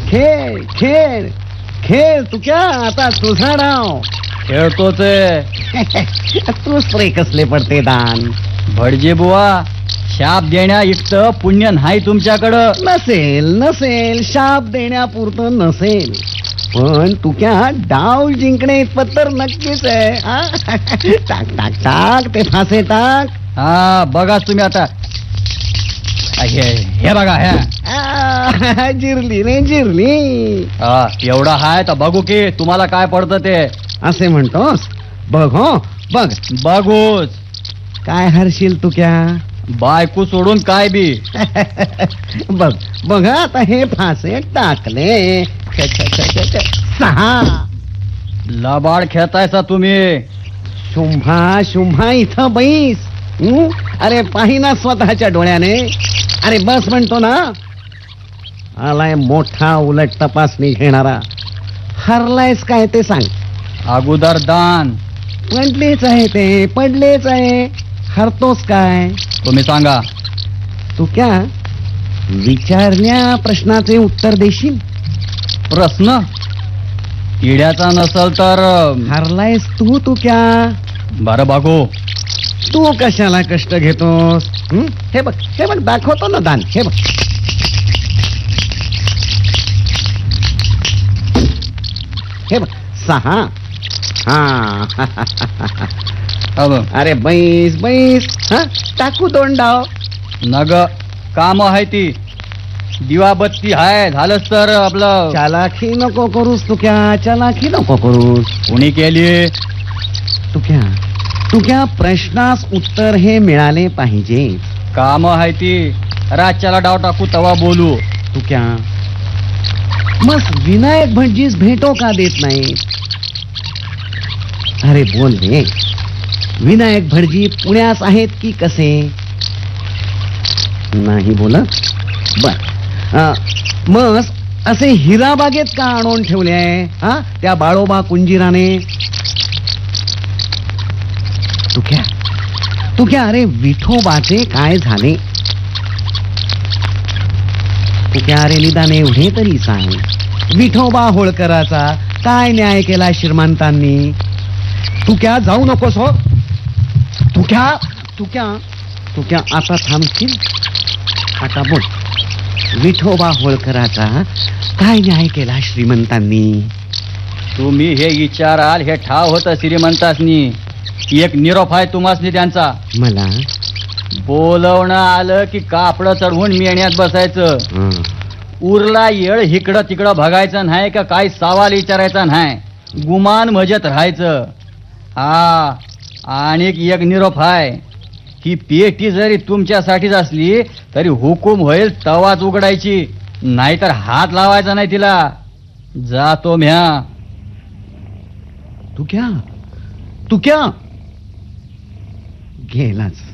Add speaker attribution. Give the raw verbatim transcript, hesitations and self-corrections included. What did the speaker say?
Speaker 1: खेळ खेळ खेळ तू क्या आता तुझा डाव.
Speaker 2: खेळतोच
Speaker 1: तूच रे कसले पडते दान.
Speaker 2: भटजी बुवा, शाप देण्या इतकं पुण्य नाही तुमच्याकडं.
Speaker 1: नसेल नसेल शाप देण्यापुरतं नसेल, पण तू क्या डाव जिंकणे इतपत तर नक्कीच आहे. हा? टाक टाक टाक ते फासे टाक.
Speaker 2: हा बघा तुम्ही आता. हे हे बघा ह्या.
Speaker 1: आ, जिरली रे जिरली.
Speaker 2: हा एवढा हाय तर बघू की तुम्हाला काय पडतं ते.
Speaker 1: असे म्हणतोस? बघ हो बघ.
Speaker 2: बघूच.
Speaker 1: काय हरशील तू क्या?
Speaker 2: बायको सोडून काय बी.
Speaker 1: बघ बघ आता हे फासे टाकले. छ, छ, छ, छ, छ. सहा.
Speaker 2: लबाड खेळतायसा तुम्ही.
Speaker 1: शुंभा शुंभा इथं बैस. हं? अरे पाहिना स्वतःच्या डोळ्याने. अरे बस म्हणतो ना. आलाय मोठा उलट तपासणी घेणारा. हरलायस काय ते सांग.
Speaker 2: अगोदर दान.
Speaker 1: पडलेच आहे ते पडलेच आहे. हरतोस काय
Speaker 2: तुम्ही सांगा.
Speaker 1: तू क्या विचारण्या प्रश्नाचे उत्तर देशील?
Speaker 2: प्रश्न किड्याचा नसल तर
Speaker 1: हरलायस तू. तू क्या
Speaker 2: बरं बघू.
Speaker 1: तू कशाला कष्ट घेतोस? हं? हे बघ हे बघ दाखवतो ना दान. हे बघ हे बघ सहा. हा
Speaker 2: अब
Speaker 1: अरे बैस बैस. हा टाकू दोन डाव.
Speaker 2: नग काम आहे ती. दिवाबत्ती आहे झालंच तर आपलं.
Speaker 1: चालाखी नको करूस तू क्या. चालाखी नको करूस.
Speaker 2: कोणी केली?
Speaker 1: तू क्या तू क्या प्रश्नास उत्तर हे मिळाले पाहिजे.
Speaker 2: काम आहे ती. रातच्याला डाव टाकू तवा बोलू.
Speaker 1: तू क्या मग विनायक भटजीस भेटो का देत नाही? अरे बोल रे. विनायक भटजी पुण्यास आहेत की कसे? नाही बोलत. बर मग असे हिराबागेत का आणून ठेवले आहे हा त्या बाळोबा कुंजीराने? तू क्या तू क्या अरे विठोबाचे काय झाले? तू क्या अरे निदान एवढे तरी सांग. विठोबा होळकराचा काय न्याय केला श्रीमंतांनी? तू क्या जाऊ नकोस हो. तू क्या तू क्या तू क्या आता थांबशील? आता बोल. विठोबा होळकराचा काय न्याय केला श्रीमंतांनी?
Speaker 2: तुम्ही हे विचाराल हे ठाव होतं श्रीमंतासनी. एक निरोप आहे तुम्हासनी त्यांचा.
Speaker 1: मला
Speaker 2: बोलवणं आलं की कापड चढवून मेण्यात बसायचं.
Speaker 1: हं.
Speaker 2: उरला येळ इकडं तिकडं बघायचं नाही का काही सवाल विचारायचा नाही. गुमान मजेत राहायचं. हा आणि एक निरोप आहे. ही पेटी जरी तुमच्यासाठीच असली तरी हुकूम होईल तवाच उघडायची, नाहीतर हात लावायचा नाही तिला. जातो म्या.
Speaker 1: तू क्या तू क्या गेलाच.